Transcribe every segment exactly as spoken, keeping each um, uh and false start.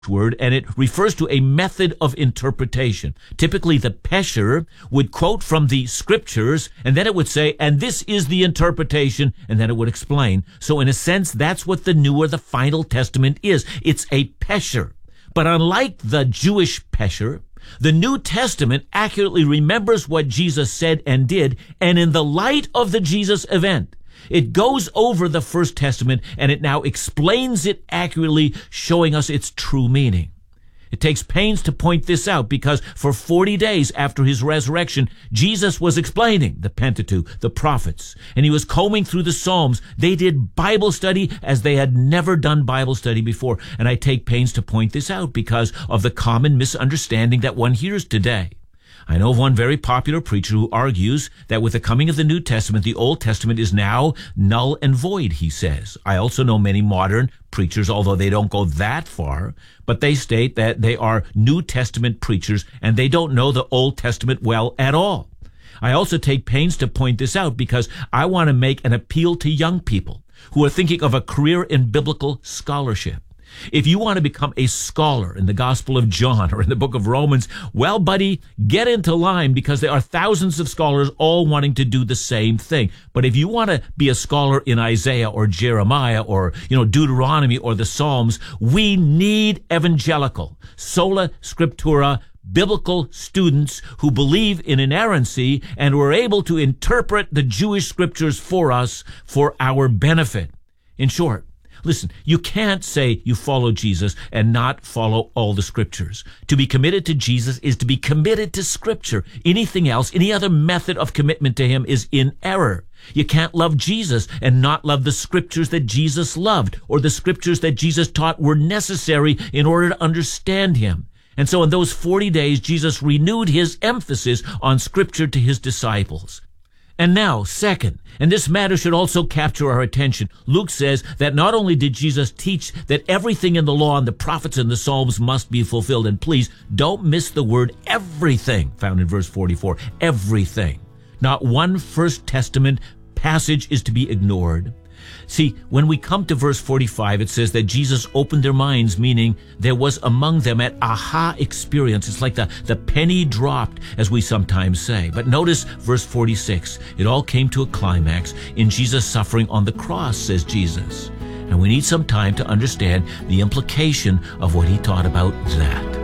word, and it refers to a method of interpretation. Typically, the pesher would quote from the scriptures, and then it would say, and this is the interpretation, and then it would explain. So in a sense, that's what the New or the Final Testament is. It's a pesher. But unlike the Jewish pesher, the New Testament accurately remembers what Jesus said and did, and in the light of the Jesus event, it goes over the First Testament and it now explains it accurately, showing us its true meaning. It takes pains to point this out because for forty days after his resurrection, Jesus was explaining the Pentateuch, the prophets, and he was combing through the Psalms. They did Bible study as they had never done Bible study before. And I take pains to point this out because of the common misunderstanding that one hears today. I know of one very popular preacher who argues that with the coming of the New Testament, the Old Testament is now null and void, he says. I also know many modern preachers, although they don't go that far, but they state that they are New Testament preachers and they don't know the Old Testament well at all. I also take pains to point this out because I want to make an appeal to young people who are thinking of a career in biblical scholarship. If you want to become a scholar in the Gospel of John or in the book of Romans, well, buddy, get into line because there are thousands of scholars all wanting to do the same thing. But if you want to be a scholar in Isaiah or Jeremiah or, you know, Deuteronomy or the Psalms, we need evangelical, sola scriptura, biblical students who believe in inerrancy and who are able to interpret the Jewish scriptures for us for our benefit. In short, listen, you can't say you follow Jesus and not follow all the scriptures. To be committed to Jesus is to be committed to scripture. Anything else, any other method of commitment to him is in error. You can't love Jesus and not love the scriptures that Jesus loved or the scriptures that Jesus taught were necessary in order to understand him. And so in those forty days, Jesus renewed his emphasis on scripture to his disciples. And now, second, and this matter should also capture our attention, Luke says that not only did Jesus teach that everything in the law and the prophets and the Psalms must be fulfilled, and please don't miss the word everything found in verse forty-four, everything. Not one First Testament passage is to be ignored. See, when we come to verse forty-five, it says that Jesus opened their minds, meaning there was among them an aha experience. It's like the, the penny dropped, as we sometimes say. But notice verse forty-six. It all came to a climax in Jesus' suffering on the cross, says Jesus. And we need some time to understand the implication of what he taught about that.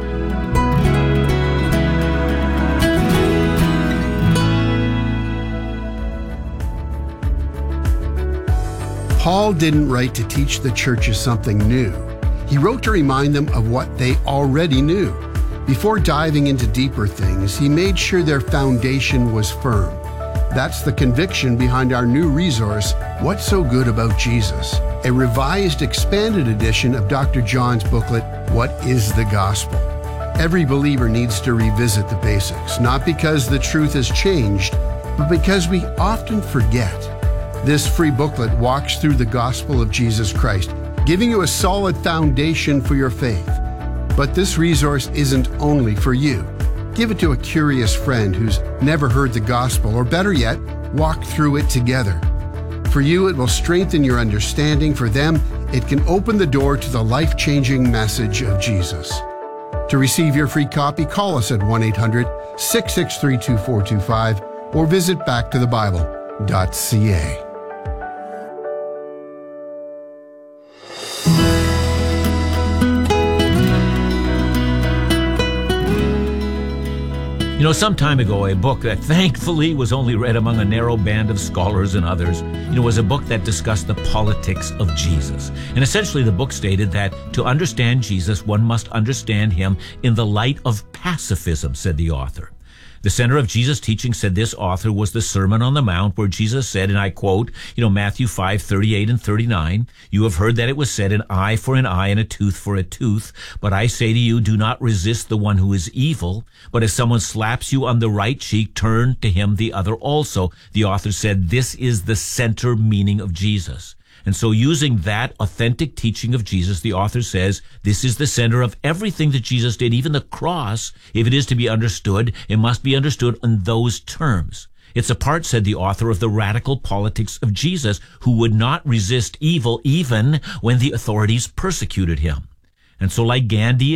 Paul didn't write to teach the churches something new. He wrote to remind them of what they already knew. Before diving into deeper things, he made sure their foundation was firm. That's the conviction behind our new resource, What's So Good About Jesus? A revised, expanded edition of Doctor John's booklet, What is the Gospel? Every believer needs to revisit the basics, not because the truth has changed, but because we often forget. This free booklet walks through the gospel of Jesus Christ, giving you a solid foundation for your faith. But this resource isn't only for you. Give it to a curious friend who's never heard the gospel, or better yet, walk through it together. For you, it will strengthen your understanding. For them, it can open the door to the life-changing message of Jesus. To receive your free copy, call us at one eight hundred, six six three, two four two five or visit back to the bible dot c a. You know, some time ago, a book that thankfully was only read among a narrow band of scholars and others, you know, was a book that discussed the politics of Jesus. And essentially the book stated that to understand Jesus, one must understand him in the light of pacifism, said the author. The center of Jesus' teaching, said this author, was the Sermon on the Mount, where Jesus said, and I quote, you know, Matthew five, thirty-eight and thirty-nine, "You have heard that it was said, an eye for an eye and a tooth for a tooth. But I say to you, do not resist the one who is evil. But if someone slaps you on the right cheek, turn to him the other also." The author said this is the center meaning of Jesus. And so using that authentic teaching of Jesus, the author says, this is the center of everything that Jesus did, even the cross. If it is to be understood, it must be understood in those terms. It's a part, said the author, of the radical politics of Jesus, who would not resist evil even when the authorities persecuted him. And so like Gandhi